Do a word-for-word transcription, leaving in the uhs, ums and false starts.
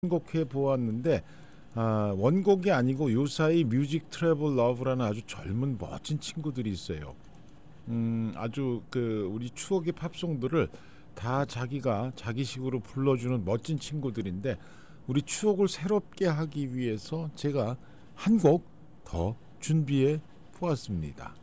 선곡해 보았는데 아, 원곡이 아니고 요사이 뮤직 트래블 러브라는 아주 젊은 멋진 친구들이 있어요. 음, 아주 그 우리 추억의 팝송들을 다 자기가 자기식으로 불러주는 멋진 친구들인데 우리 추억을 새롭게 하기 위해서 제가 한 곡 더 준비해 보았습니다.